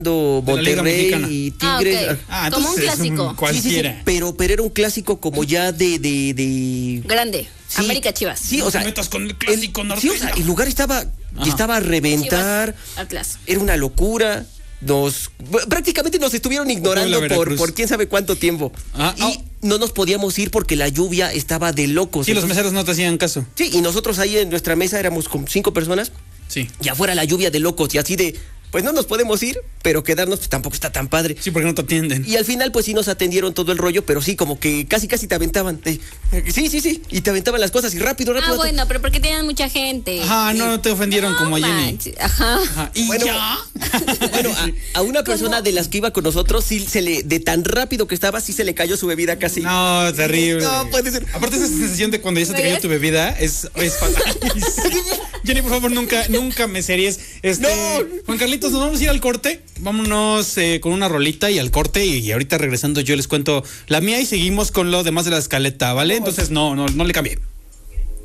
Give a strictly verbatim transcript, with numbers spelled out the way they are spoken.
Monterrey y Tigres. Ah, okay. ah como un clásico. Un cualquiera. Sí, sí, sí, pero, pero era un clásico como ya de... de, de... Grande. Sí, América Chivas. Sí, no o sea... te metas con el clásico el, norteño. Sí, o sea, el lugar estaba, estaba a reventar. Chivas, era una locura. Nos... Prácticamente nos estuvieron ignorando por, por quién sabe cuánto tiempo. Ah, y oh. no nos podíamos ir porque la lluvia estaba de locos. Sí, entonces, los meseros no te hacían caso. Sí, y nosotros ahí en nuestra mesa éramos con cinco personas. Sí. Y afuera la lluvia de locos y así de... Pues no nos podemos ir, pero quedarnos pues, tampoco está tan padre. Sí, porque no te atienden. Y al final, pues sí nos atendieron todo el rollo, pero sí, como que casi, casi te aventaban. Eh, sí, sí, sí. Y te aventaban las cosas y rápido, rápido. Ah, bueno, pero porque tenían mucha gente. Ajá, no, no te ofendieron no, como a Jenny. Ajá. Ajá. ¿Y bueno, ya? Bueno, a, a una persona ¿Cómo? de las que iba con nosotros, sí se le, de tan rápido que estaba, sí se le cayó su bebida casi. No, terrible. No, puede ser. Aparte, esa sensación de cuando ya se te cayó tu bebida es, es fatal. Jenny, por favor, nunca, nunca me series. Este, no. Juan Carlitos, nos vamos a ir al corte. Vámonos eh, con una rolita y al corte. Y, y ahorita regresando, yo les cuento la mía y seguimos con lo demás de la escaleta, ¿vale? Entonces, no, no, no le cambie.